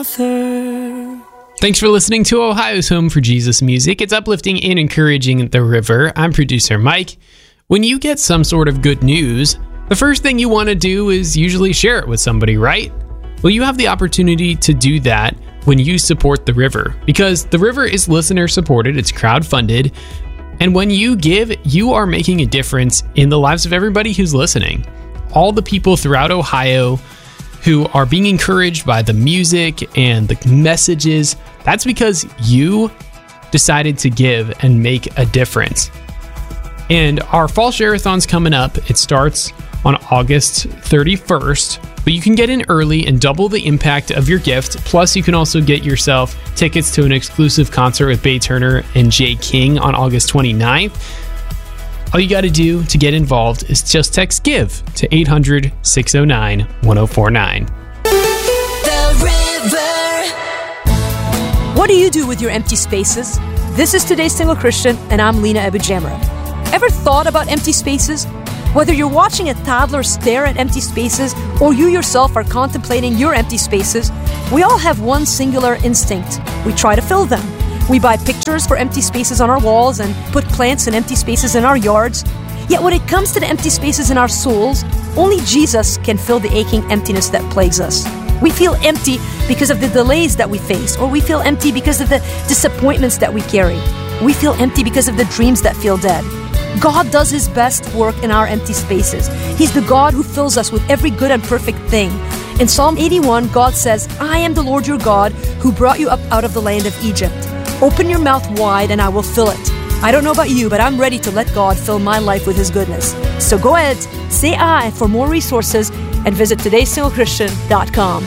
author. Thanks for listening to Ohio's Home for Jesus Music. It's uplifting and encouraging the river. I'm producer Mike. When you get some sort of good news, the first thing you want to do is usually share it with somebody, right? Well, you have the opportunity to do that when you support the river, because the river is listener supported, it's crowdfunded, and when you give, you are making a difference in the lives of everybody who's listening. All the people throughout Ohio who are being encouraged by the music and the messages, that's because you decided to give and make a difference. And our fall share-a-thon's coming up. It starts on August 31st, but you can get in early and double the impact of your gift. Plus, you can also get yourself tickets to an exclusive concert with Bae Turner and Jay King on August 29th. All you got to do to get involved is just text GIVE to 800-609-1049. The River. What do you do with your empty spaces? This is Today's Single Christian, and I'm Lena Abujamra. Ever thought about empty spaces? Whether you're watching a toddler stare at empty spaces or you yourself are contemplating your empty spaces, we all have one singular instinct. We try to fill them. We buy pictures for empty spaces on our walls and put plants in empty spaces in our yards. Yet when it comes to the empty spaces in our souls, only Jesus can fill the aching emptiness that plagues us. We feel empty because of the delays that we face, or we feel empty because of the disappointments that we carry. We feel empty because of the dreams that feel dead. God does His best work in our empty spaces. He's the God who fills us with every good and perfect thing. In Psalm 81, God says, "I am the Lord your God who brought you up out of the land of Egypt. Open your mouth wide and I will fill it." I don't know about you, but I'm ready to let God fill my life with His goodness. So go ahead, say I for more resources and visit todaysinglechristian.com.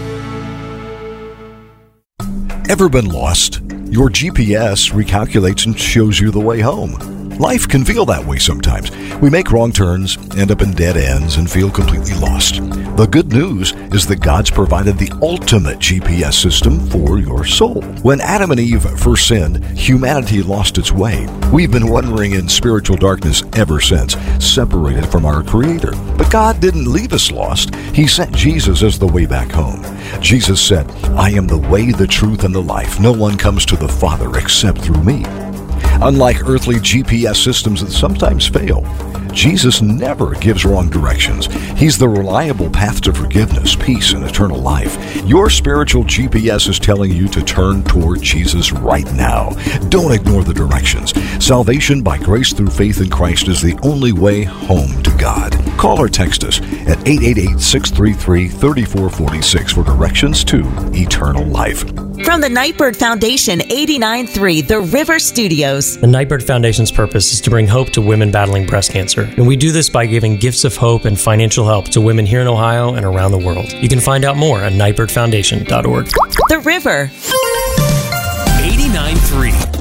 Ever been lost? Your GPS recalculates and shows you the way home. Life can feel that way sometimes. We make wrong turns, end up in dead ends, and feel completely lost. The good news is that God's provided the ultimate GPS system for your soul. When Adam and Eve first sinned, humanity lost its way. We've been wandering in spiritual darkness ever since, separated from our Creator. But God didn't leave us lost. He sent Jesus as the way back home. Jesus said, "I am the way, the truth, and the life. No one comes to the Father except through me." Unlike earthly GPS systems that sometimes fail, Jesus never gives wrong directions. He's the reliable path to forgiveness, peace, and eternal life. Your spiritual GPS is telling you to turn toward Jesus right now. Don't ignore the directions. Salvation by grace through faith in Christ is the only way home to God. Call or text us at 888-633-3446 for directions to eternal life. From the Nightbird Foundation 89.3 The River Studios. The Nightbird Foundation's purpose is to bring hope to women battling breast cancer, and we do this by giving gifts of hope and financial help to women here in Ohio and around the world. You can find out more at nightbirdfoundation.org. The River. 89.3